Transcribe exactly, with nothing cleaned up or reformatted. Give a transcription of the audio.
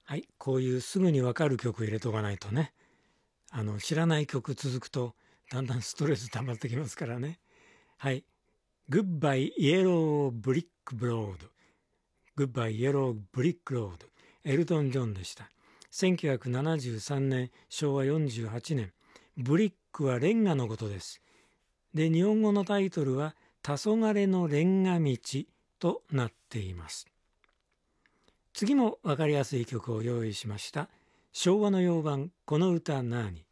はい、こういうすぐにわかる曲入れとかないとね、あの知らない曲続くとだんだんストレス溜まってきますからね。はい、グッバイイエローブリックブロード、グッバイイエローブリックロード、エルトン・ジョンでした。せんきゅうひゃくななじゅうさんねん、しょうわよんじゅうはちねん、ブリックはレンガのことです。で、日本語のタイトルは黄昏のレンガ道となっています。次も分かりやすい曲を用意しました。昭和の洋版この歌なあに。